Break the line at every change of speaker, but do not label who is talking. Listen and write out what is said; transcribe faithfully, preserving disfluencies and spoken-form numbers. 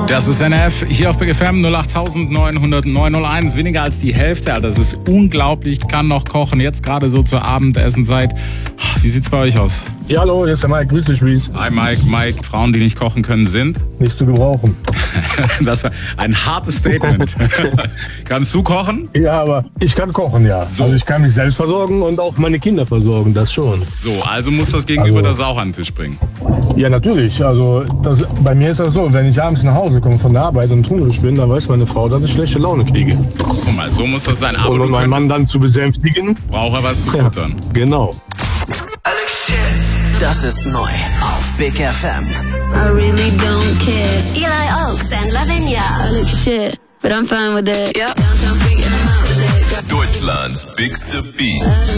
Das ist N F, hier auf Big F M null acht neun null null neun null eins, weniger als die Hälfte, Alter, das ist unglaublich, kann noch kochen, jetzt gerade so zur Abendessenzeit. Wie sieht's bei euch aus?
Ja, hallo, hier ist der Mike, grüß dich, Ries.
Hi Mike, Mike, Frauen, die nicht kochen können, sind?
Nicht zu gebrauchen.
Das ist ein hartes Statement. Kannst du kochen?
Ja, aber ich kann kochen, ja.
So.
Also ich kann mich selbst versorgen und auch meine Kinder versorgen, das schon.
So, also muss das Gegenüber
Also-
das auch an den Tisch bringen.
Ja, natürlich. Also das, bei mir ist das so, wenn ich abends nach Hause komme von der Arbeit und hungrig bin, dann weiß meine Frau, dass ich schlechte Laune kriege.
Guck mal, so muss das sein. Aber
Und
du
um meinen Mann
könntest,
dann zu besänftigen,
braucht er was zu
ja,
futtern.
genau.
Das ist neu auf Big F M.
I really don't care.
Eli Oaks and Lavinia.
I look shit, but I'm fine with that.
Yep.
Downtown freak and I'm out with that.
Deutschlands bigste
I
Beats.